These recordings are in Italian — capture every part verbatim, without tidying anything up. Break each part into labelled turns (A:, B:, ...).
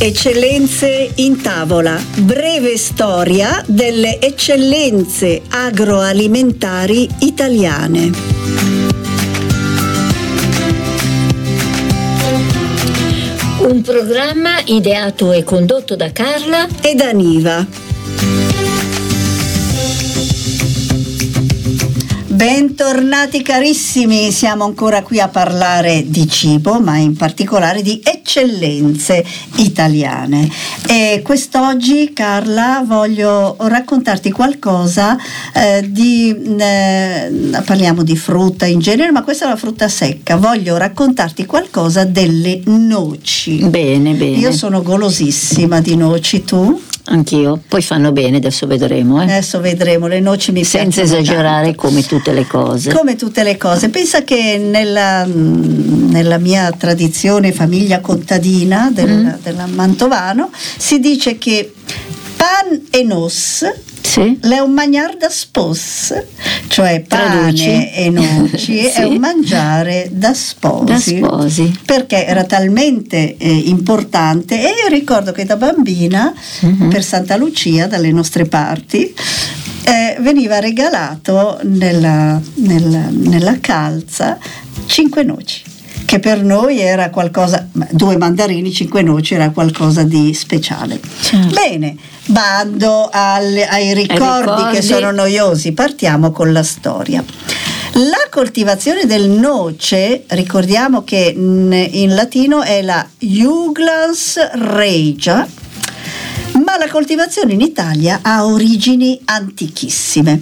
A: Eccellenze in tavola, breve storia delle eccellenze agroalimentari italiane.
B: Un programma ideato e condotto da Carla
A: e da Niva. Bentornati carissimi, siamo ancora qui a parlare di cibo, ma in particolare di eccellenze italiane. E quest'oggi, Carla, voglio raccontarti qualcosa eh, di eh, parliamo di frutta in genere, ma questa è la frutta secca. Voglio raccontarti qualcosa delle noci.
B: Bene, bene.
A: Io sono golosissima di noci, tu?
B: Anch'io, poi fanno bene, adesso vedremo. Eh.
A: Adesso vedremo, le noci mi piacciono
B: senza esagerare
A: tanto.
B: Come tutte le cose.
A: Come tutte le cose. Pensa che nella, nella mia tradizione famiglia contadina del, mm. della Mantovano si dice che pan e nos
B: sì.
A: è un mangiar da spos, cioè pane
B: Traduci.
A: e noci sì. è un mangiare da sposi,
B: da sposi.
A: Perché era talmente eh, importante. E io ricordo che da bambina mm-hmm. per Santa Lucia, dalle nostre parti, eh, veniva regalato nella, nella, nella calza cinque noci, che per noi era qualcosa, due mandarini, cinque noci era qualcosa di speciale. Certo. Bene, bando al, ai, ricordi ricordi che sono noiosi, partiamo con la storia. La coltivazione del noce, ricordiamo che in latino è la Juglans regia, ma la coltivazione in Italia ha origini antichissime.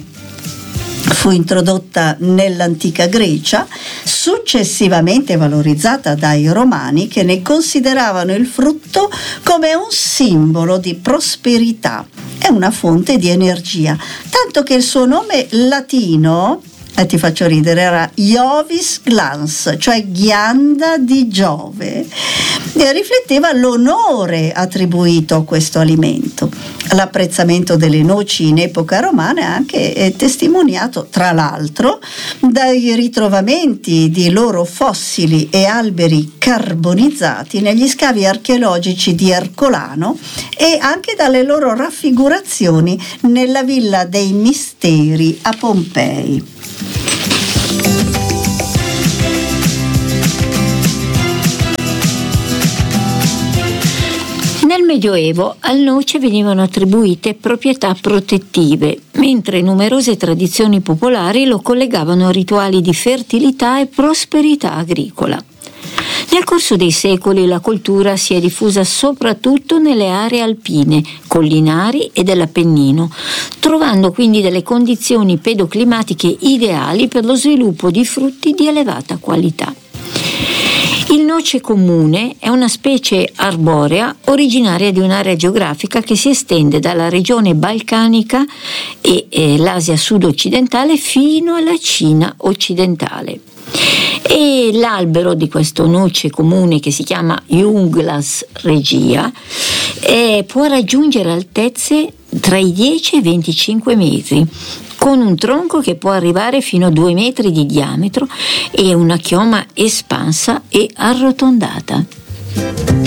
A: Fu introdotta nell'antica Grecia, successivamente valorizzata dai Romani, che ne consideravano il frutto come un simbolo di prosperità e una fonte di energia, tanto che il suo nome latino, e ti faccio ridere, era Iovis glans, cioè ghianda di Giove, e rifletteva l'onore attribuito a questo alimento. L'apprezzamento delle noci in epoca romana è anche è testimoniato, tra l'altro, dai ritrovamenti di loro fossili e alberi carbonizzati negli scavi archeologici di Ercolano e anche dalle loro raffigurazioni nella Villa dei Misteri a Pompei.
B: Nel Medioevo al noce venivano attribuite proprietà protettive, mentre numerose tradizioni popolari lo collegavano a rituali di fertilità e prosperità agricola. Nel corso dei secoli la coltura si è diffusa soprattutto nelle aree alpine, collinari e dell'Appennino, trovando quindi delle condizioni pedoclimatiche ideali per lo sviluppo di frutti di elevata qualità. Il noce comune è una specie arborea originaria di un'area geografica che si estende dalla regione balcanica e eh, l'Asia sud-occidentale fino alla Cina occidentale. E l'albero di questo noce comune, che si chiama Juglans regia, eh, può raggiungere altezze tra i dieci e i venticinque metri, con un tronco che può arrivare fino a due metri di diametro e una chioma espansa e arrotondata.